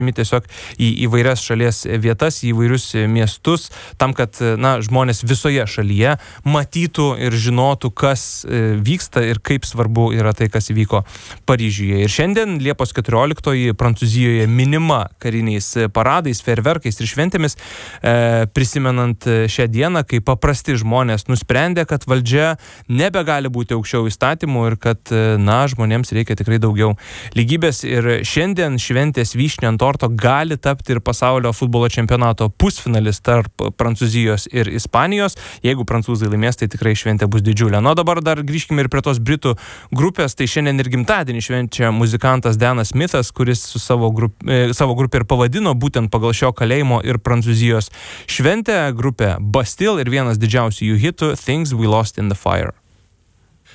tiesiog į įvairias šalies vietas, į įvairius miestus, tam, kad žmonės visoje šalyje matytų ir žinotų, kas vyksta ir kaip svarbu yra tai, kas įvyko Paryžiuje. Ir šiandien, Liepos 14, Prancūzijoje minima kariniais paradais, fejerverkais ir šventėmis, prisimenant šią dieną, kai paprasti žmonės nusprendė, kad valdžia nebegali būti aukščiau įstatymų ir kad, žmonėms reikia tikrai daugiau lygybės. Ir šiandien šventės vyšnia ant torto gali tapti ir pasaulio futbolo čempionato pusfinalis tarp Prancūzijos ir Ispanijos. Jeigu prancūzai laimės, tai tikrai šventė bus didžiulė. Dabar dar grįžkime ir prie tos britų grupės. Tai šiandien ir gimtadienį švenčia muzikantas Danas Smithas, kuris su savo grupę ir pavadino būtent pagal šio kalėjimo ir Prancūzijos šventę. Grupė Bastille ir vienas didžiausių jų hitų Things We Lost in the Fire.